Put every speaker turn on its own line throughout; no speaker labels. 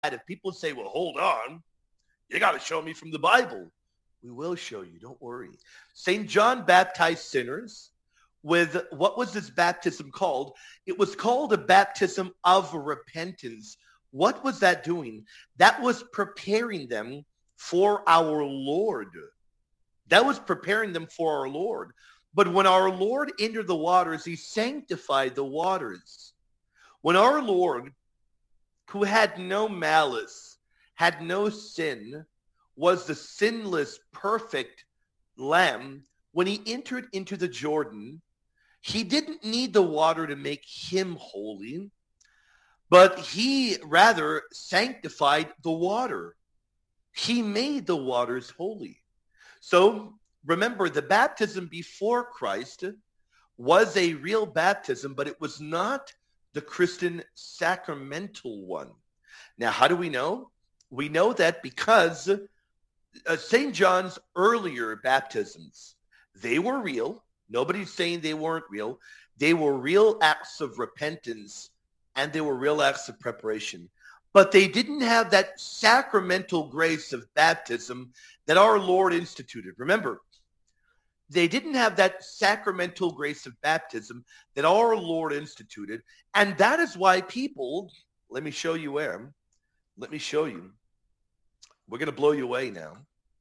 If people say, well, hold on, you got to show me from the Bible. We will show you. Don't worry. St. John baptized sinners with what was this baptism called? It was called a baptism of repentance. What was that doing? That was preparing them for our Lord. That was preparing them for our Lord. But when our Lord entered the waters, he sanctified the waters. When our Lord, who had no malice, had no sin, was the sinless, perfect lamb, when he entered into the Jordan, he didn't need the water to make him holy, but he rather sanctified the water. He made the waters holy. So remember, the baptism before Christ was a real baptism, but it was not the Christian sacramental one. Now, how do we know? We know that because St. John's earlier baptisms, they were real. Nobody's saying they weren't real. They were real acts of repentance, and they were real acts of preparation. But they didn't have that sacramental grace of baptism that our Lord instituted. Remember, they didn't have that sacramental grace of baptism that our Lord instituted. And that is why people, let me show you where. Let me show you. We're going to blow you away now.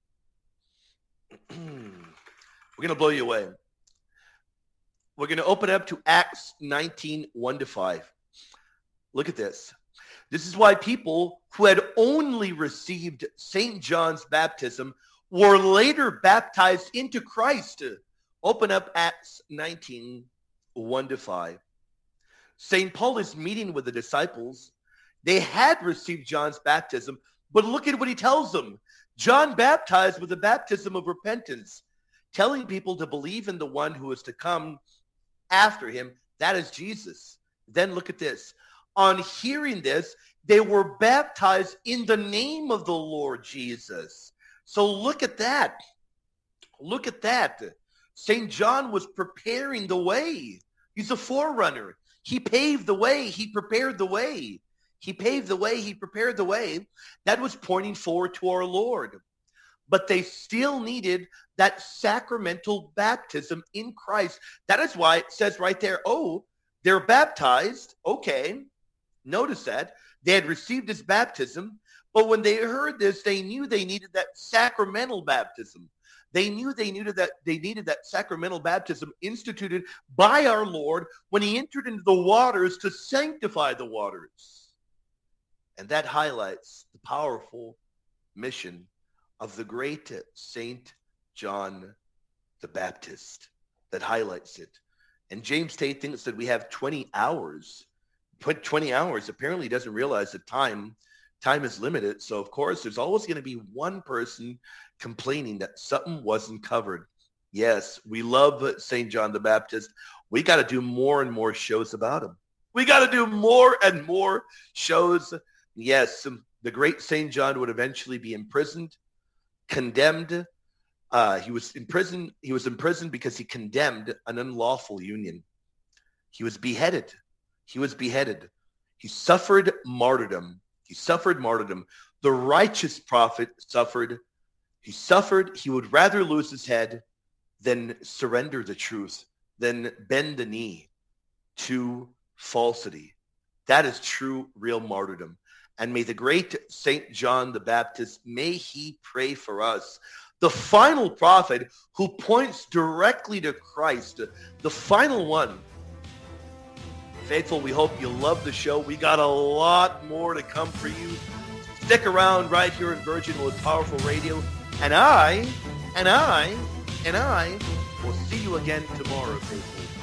We're going to blow you away. We're going to open up to Acts 19, 1-5. Look at this. This is why people who had only received St. John's baptism were later baptized into Christ. Open up Acts 19, 1-5. St. Paul is meeting with the disciples. They had received John's baptism, but look at what he tells them. John baptized with the baptism of repentance, telling people to believe in the one who is to come after him. That is Jesus. Then look at this. On hearing this, they were baptized in the name of the Lord Jesus. So look at that. Look at that. St. John was preparing the way. He's a forerunner. He paved the way. He prepared the way. He paved the way. He prepared the way. That was pointing forward to our Lord. But they still needed that sacramental baptism in Christ. That is why it says right there, oh, they're baptized. Okay. Notice that. They had received his baptism. But when they heard this, they knew they needed that sacramental baptism. They knew they needed that sacramental baptism instituted by our Lord when he entered into the waters to sanctify the waters. And that highlights the powerful mission of the great Saint John the Baptist. That highlights it. And James Tate thinks that we have 20 hours. 20 hours. Apparently he doesn't realize that time is limited. So, of course, there's always going to be one person complaining that something wasn't covered. Yes, we love St. John the Baptist. We got to do more and more shows about him. We got to do more and more shows. Yes, the great St. John would eventually be imprisoned, condemned. He was imprisoned because he condemned an unlawful union. He was beheaded. He suffered martyrdom. The righteous prophet suffered. He would rather lose his head than surrender the truth, than bend the knee to falsity. That is true, real martyrdom. And may the great St. John the Baptist, may he pray for us. The final prophet who points directly to Christ, the final one. Faithful, we hope you love the show. We got a lot more to come for you. Stick around right here in Virgin with Powerful Radio. And I will see you again tomorrow, faithful.